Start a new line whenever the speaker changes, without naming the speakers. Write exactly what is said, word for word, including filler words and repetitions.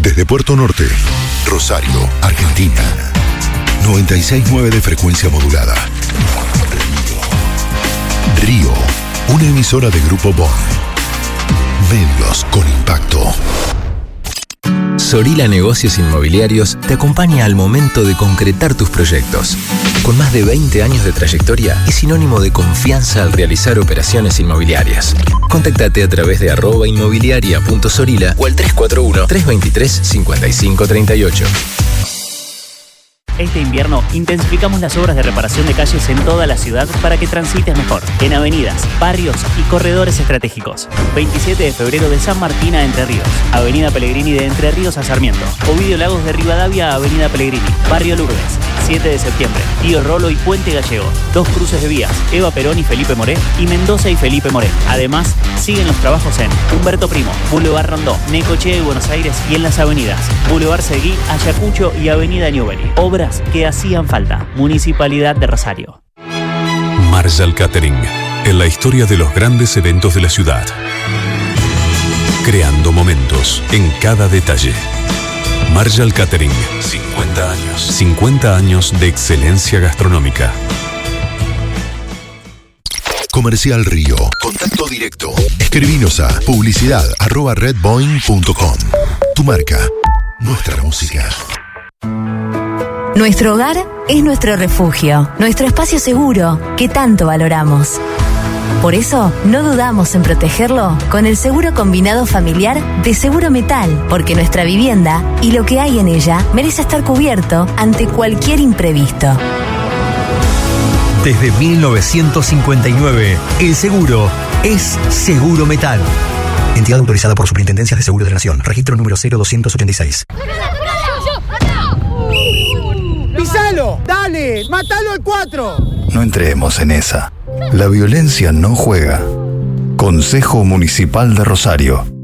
Desde Puerto Norte, Rosario, Argentina. noventa y seis punto nueve de frecuencia modulada. Río, una emisora de Grupo Bon. Medios con impacto.
Sorila Negocios Inmobiliarios te acompaña al momento de concretar tus proyectos. Con más de veinte años de trayectoria, es sinónimo de confianza al realizar operaciones inmobiliarias. Contáctate a través de arroba inmobiliaria punto sorila o al tres cuatro uno, tres dos tres, cinco cinco tres ocho.
Este invierno intensificamos las obras de reparación de calles en toda la ciudad para que transites mejor, en avenidas, barrios y corredores estratégicos. veintisiete de febrero de San Martín a Entre Ríos, Avenida Pellegrini de Entre Ríos a Sarmiento, Ovidio Lagos de Rivadavia a Avenida Pellegrini, Barrio Lourdes, siete de septiembre, Tío Rolo y Puente Gallego, dos cruces de vías, Eva Perón y Felipe Moré, y Mendoza y Felipe Moré. Además, siguen los trabajos en Humberto Primo, Boulevard Rondó, Necochea y Buenos Aires y en las avenidas Boulevard Seguí, Ayacucho y Avenida Newbery. Obras que hacían falta. Municipalidad de Rosario.
Marshall Catering, en la historia de los grandes eventos de la ciudad. Creando momentos en cada detalle. Marshall Catering, cincuenta años. cincuenta años de excelencia gastronómica.
Comercial Río. Contacto directo. Escribinos a publicidad arroba redboing punto com. Tu marca, nuestra música.
Nuestro hogar es nuestro refugio, nuestro espacio seguro que tanto valoramos. Por eso, no dudamos en protegerlo con el seguro combinado familiar de Seguro Metal, porque nuestra vivienda y lo que hay en ella merece estar cubierto ante cualquier imprevisto.
Desde mil novecientos cincuenta y nueve, el seguro es Seguro Metal. Entidad autorizada por Superintendencias de Seguros de la Nación. Registro número cero doscientos ochenta y seis.
¡Pisalo! ¡Dale! ¡Mátalo al cuatro!
No entremos en esa. La violencia no juega. Consejo Municipal de Rosario.